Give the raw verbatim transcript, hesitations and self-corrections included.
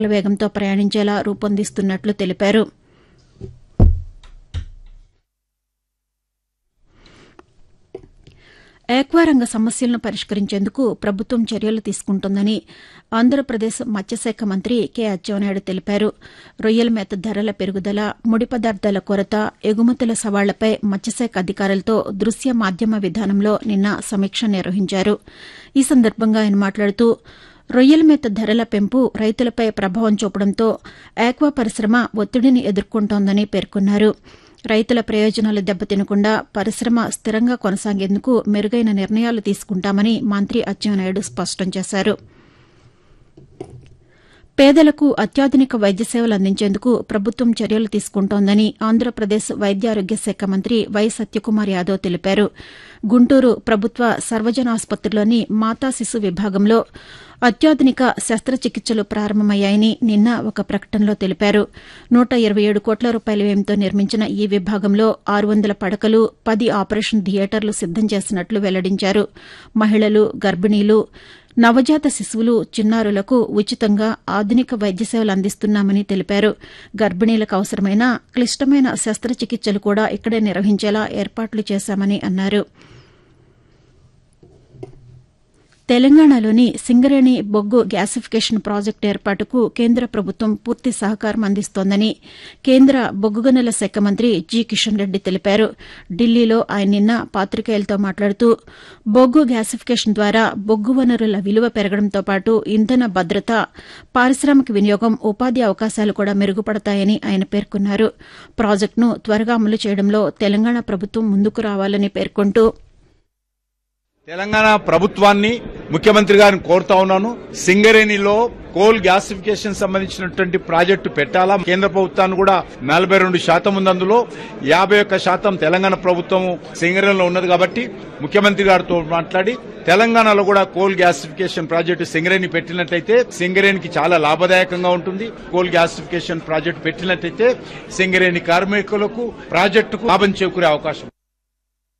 వేగంతో ప్రయాణించేలా రూపొందిస్తున్నట్లు తెలిపారు. ఆక్వారంగ సమస్యలను పరిష్కరించేందుకు ప్రభుత్వం చర్యలు తీసుకుంటోందని ఆంధ్రప్రదేశ్ మత్స్యశాఖ మంత్రి కె అచ్చెన్నాయుడు తెలిపారు. రొయ్యల మేత ధరల పెరుగుదల, ముడి పదార్థాల కొరత, ఎగుమతుల సవాళ్లపై మత్స్యశాఖ అధికారులతో దృశ్య మాధ్యమ విధానంలో నిన్న సమీక్ష నిర్వహించారు. ఈ సందర్భంగా ఆయన మాట్లాడుతూ రొయ్యల మేత ధరల పెంపు రైతులపై ప్రభావం చూపడంతో ఆక్వా పరిశ్రమ ఒత్తిడిని ఎదుర్కొంటోందని పేర్కొన్నారు. రైతుల ప్రయోజనాలు దెబ్బతినకుండా పరిశ్రమ స్థిరంగా కొనసాగేందుకు మెరుగైన నిర్ణయాలు తీసుకుంటామని మంత్రి అచ్చెన్నాయుడు స్పష్టం చేశారు. పేదలకు అత్యాధునిక వైద్య సేవలు అందించేందుకు ప్రభుత్వం చర్యలు తీసుకుంటోందని ఆంధ్రప్రదేశ్ వైద్యారోగ్య శాఖ మంత్రి వై సత్యకుమార్ యాదవ్ తెలిపారు. గుంటూరు ప్రభుత్వ సర్వజన ఆసుపత్రిలోని మాతా శిశు విభాగంలో అత్యాధునిక శస్త్రచికిత్సలు ప్రారంభమయ్యాయని నిన్న ఒక ప్రకటనలో తెలిపారు. నూట ఇరవై ఏడు కోట్ల రూపాయల వ్యయంతో నిర్మించిన ఈ విభాగంలో ఆరు వందల పడకలు, పది ఆపరేషన్ థియేటర్లు సిద్దం చేసినట్లు వెల్లడించారు. మహిళలు, గర్భిణీలు, నవజాత శిశువులు, చిన్నారులకు ఉచితంగా ఆధునిక వైద్య సేవలు అందిస్తున్నామని తెలిపారు. గర్భిణీలకు అవసరమైన క్లిష్టమైన శస్త్రచికిత్సలు కూడా ఇక్కడే నిర్వహించేలా ఏర్పాట్లు చేశామని అన్నారు. తెలంగాణలోని సింగరేణి బొగ్గు గ్యాసిఫికేషన్ ప్రాజెక్టు ఏర్పాటుకు కేంద్ర ప్రభుత్వం పూర్తి సహకారం అందిస్తోందని కేంద్ర బొగ్గు గనుల శాఖ మంత్రి జి కిషన్ రెడ్డి తెలిపారు. ఢిల్లీలో ఆయన నిన్న పాతికేయులతో మాట్లాడుతూ బొగ్గు గ్యాసిఫికేషన్ ద్వారా బొగ్గు వనరుల విలువ పెరగడంతో పాటు ఇంధన భద్రత, పారిశ్రామిక వినియోగం, ఉపాధి అవకాశాలు కూడా మెరుగుపడతాయని ఆయన పేర్కొన్నారు. ప్రాజెక్టును త్వరగా అమలు చేయడంలో తెలంగాణ ప్రభుత్వం ముందుకు రావాలని పేర్కొంటూ తెలంగాణ ప్రభుత్వాన్ని, ముఖ్యమంత్రి గారిని కోరుతా ఉన్నాను. సింగరేణిలో కోల్ గ్యాసిఫికేషన్ సంబంధించినటువంటి ప్రాజెక్టు పెట్టాలా. కేంద్ర ప్రభుత్వాన్ని కూడా నలభై రెండు శాతం ఉంది, అందులో యాభై ఒక్క శాతం తెలంగాణ ప్రభుత్వం సింగరేణిలో ఉన్నది కాబట్టి ముఖ్యమంత్రి గారితో మాట్లాడి తెలంగాణలో కూడా కోల్ గ్యాసిఫికేషన్ ప్రాజెక్టు సింగరేణి పెట్టినట్లయితే సింగరేణికి చాలా లాభదాయకంగా ఉంటుంది. కోల్ గ్యాసిఫికేషన్ ప్రాజెక్టు పెట్టినట్లయితే సింగరేణి కార్మికులకు, ప్రాజెక్టుకు లాభం చేకూరే అవకాశం.